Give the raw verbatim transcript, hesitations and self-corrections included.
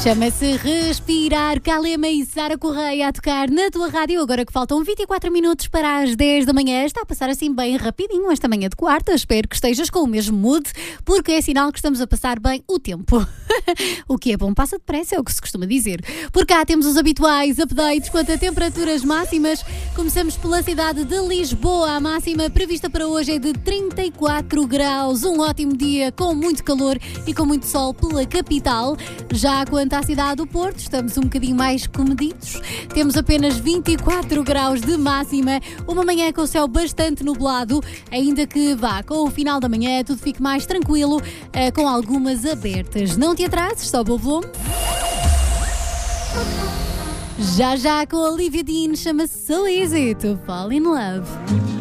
Chama-se Respirar, Calema e Sara Correia a tocar na tua rádio. Agora que faltam vinte e quatro minutos para as dez da manhã, está a passar assim bem rapidinho esta manhã de quarta. Espero que estejas com o mesmo mood, porque é sinal que estamos a passar bem o tempo. O que é bom passa depressa, é o que se costuma dizer. Por cá temos os habituais updates quanto a temperaturas máximas. Começamos pela cidade de Lisboa. A máxima prevista para hoje é de trinta e quatro graus. Um ótimo dia com muito calor e com muito sol pela capital. Já quanto à cidade do Porto, estamos um bocadinho mais comedidos. Temos apenas vinte e quatro graus de máxima. Uma manhã com o céu bastante nublado, ainda que vá com o final da manhã tudo fique mais tranquilo, com algumas abertas. Não te atrases, sobe o volume. Já já com a Olivia Dean, chama-se So Easy to Fall in Love.